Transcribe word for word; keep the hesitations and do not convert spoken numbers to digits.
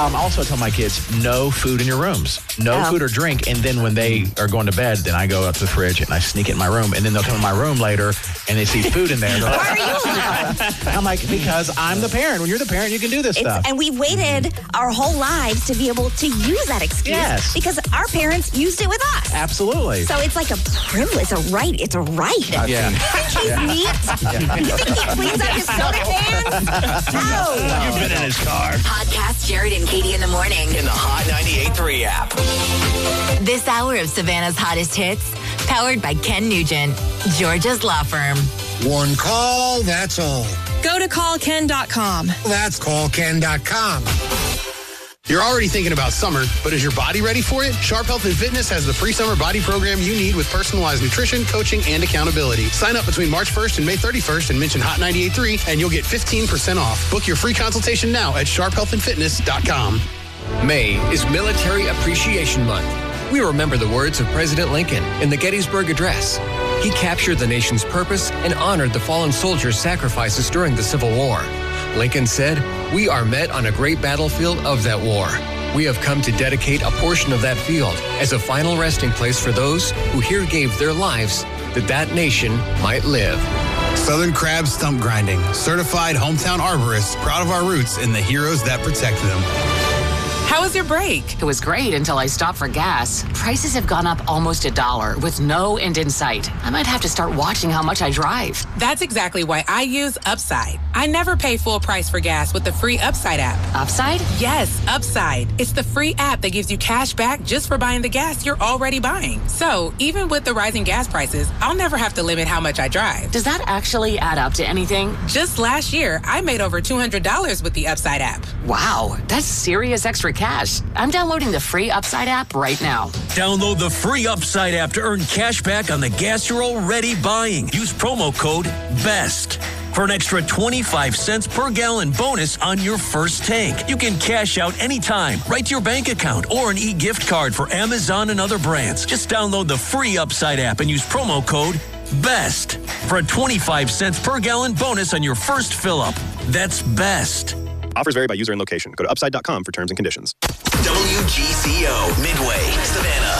Um, also tell my kids, no food in your rooms. No Oh. food or drink. And then when they are going to bed, then I go up to the fridge and I sneak it in my room. And then they'll come in my room later and they see food in there. They're Why like, are you allowed? I'm like, because I'm the parent. When you're the parent, you can do this It's, stuff. and we waited our whole lives to be able to use that excuse Yes. because our parents used it with us. Absolutely. So it's like a privilege, a right. It's a right. Yeah. He's neat. You think he cleans up his soda cans? No. You've been in his car. Podcast Jared and Katie in the morning. In the Hot ninety-eight point three app. This hour of Savannah's hottest hits, powered by Ken Nugent, Georgia's law firm. One call, that's all. Go to call ken dot com. That's call ken dot com. You're already thinking about summer, but is your body ready for it? Sharp Health and Fitness has the pre-summer body program you need with personalized nutrition, coaching, and accountability. Sign up between March first and May thirty-first and mention Hot ninety-eight point three, and you'll get fifteen percent off. Book your free consultation now at sharp health and fitness dot com. May is Military Appreciation Month. We remember the words of President Lincoln in the Gettysburg Address. He captured the nation's purpose and honored the fallen soldiers' sacrifices during the Civil War. Lincoln said, "We are met on a great battlefield of that war. We have come to dedicate a portion of that field as a final resting place for those who here gave their lives that that nation might live." Southern Crab Stump Grinding, certified hometown arborists, proud of our roots and the heroes that protect them. How was your break? It was great until I stopped for gas. Prices have gone up almost a dollar with no end in sight. I might have to start watching how much I drive. That's exactly why I use Upside. I never pay full price for gas with the free Upside app. Upside? Yes, Upside. It's the free app that gives you cash back just for buying the gas you're already buying. So even with the rising gas prices, I'll never have to limit how much I drive. Does that actually add up to anything? Just last year, I made over two hundred dollars with the Upside app. Wow, that's serious extra cash. I'm downloading the free Upside app right now. Download the free Upside app to earn cash back on the gas you're already buying. Use promo code BEST for an extra twenty-five cents per gallon bonus on your first tank. You can cash out anytime, right to your bank account, or an e-gift card for Amazon and other brands. Just download the free Upside app and use promo code BEST for a twenty-five cents per gallon bonus on your first fill-up. That's BEST. Offers vary by user and location. Go to upside dot com for terms and conditions. W G C O, Midway, Savannah.